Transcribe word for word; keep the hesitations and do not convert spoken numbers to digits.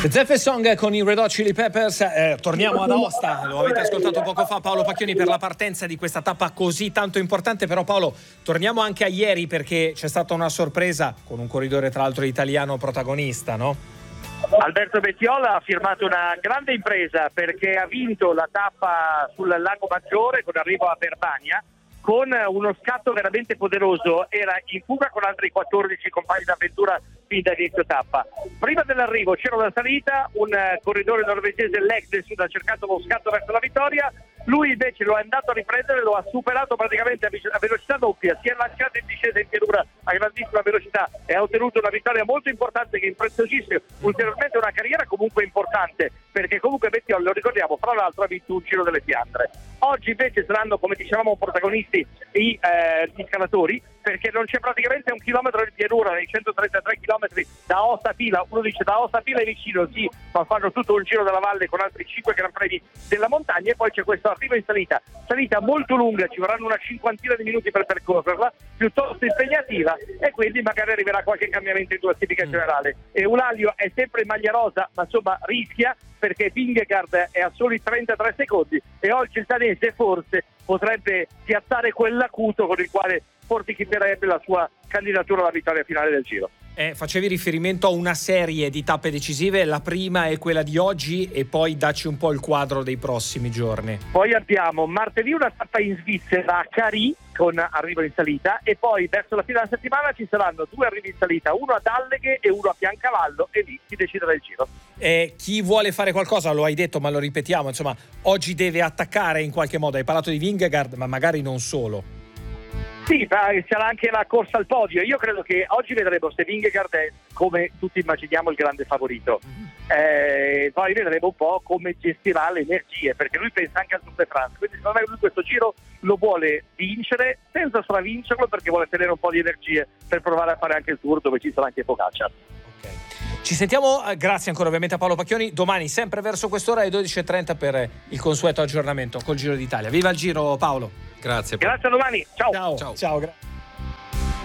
Zeff Song con i Red Hot Chili Peppers. Eh, torniamo ad Aosta, lo avete ascoltato poco fa, Paolo Pacchioni, per la partenza di questa tappa così tanto importante. Però Paolo, torniamo anche a ieri, perché c'è stata una sorpresa con un corridore tra l'altro italiano protagonista, no? Alberto Bettiola ha firmato una grande impresa, perché ha vinto la tappa sul Lago Maggiore con arrivo a Verbania con uno scatto veramente poderoso. Era in fuga con altri quattordici compagni d'avventura fin da inizio tappa. Prima dell'arrivo c'era una salita, un corridore norvegese, Legnes, ha cercato lo scatto verso la vittoria. Lui invece lo è andato a riprendere, lo ha superato praticamente a velocità doppia, si è lanciato in discesa in pianura a grandissima velocità e ha ottenuto una vittoria molto importante che impreziosisce ulteriormente una carriera comunque importante, perché comunque Bettiola, lo ricordiamo, fra l'altro ha vinto un Giro delle Fiandre. Oggi invece saranno, come dicevamo, protagonisti i, eh, gli scalatori, perché non c'è praticamente un chilometro di pianura nei centotrentatré chilometri da Aosta a Pila. Uno dice da Aosta a Pila è vicino, sì, ma fanno tutto un giro della valle con altri cinque gran premi della montagna, e poi c'è questo arrivo in salita, salita molto lunga, ci vorranno una cinquantina di minuti per percorrerla, piuttosto impegnativa, e quindi magari arriverà qualche cambiamento in classifica generale. E Eulalia è sempre in maglia rosa, ma insomma rischia, perché Vingegaard è a soli trentatré secondi e oggi il danese forse potrebbe piazzare quell'acuto con il quale fortificherebbe la sua candidatura alla vittoria finale del Giro. Eh, facevi riferimento a una serie di tappe decisive, la prima è quella di oggi, e poi dacci un po' il quadro dei prossimi giorni. Poi abbiamo martedì una tappa in Svizzera a Carì con arrivo in salita, e poi verso la fine della settimana ci saranno due arrivi in salita, uno ad Alleghe e uno a Biancavallo, e lì si deciderà il Giro. Eh, chi vuole fare qualcosa, lo hai detto ma lo ripetiamo, insomma oggi deve attaccare in qualche modo. Hai parlato di Vingegaard, ma magari non solo. Sì, ma sarà anche la corsa al podio. Io credo che oggi vedremo se Vingegaard è, come tutti immaginiamo, il grande favorito. Eh, poi vedremo un po' come gestirà le energie, perché lui pensa anche al Tour de France. Quindi secondo me lui questo giro lo vuole vincere senza stravincerlo, perché vuole tenere un po' di energie per provare a fare anche il Tour, dove ci sarà anche Pogacar. Ok. Ci sentiamo, grazie ancora ovviamente a Paolo Pacchioni, domani sempre verso quest'ora alle dodici e trenta per il consueto aggiornamento col Giro d'Italia. Viva il Giro, Paolo! Grazie. Grazie, a domani. Ciao. Ciao. Ciao. Ciao, grazie.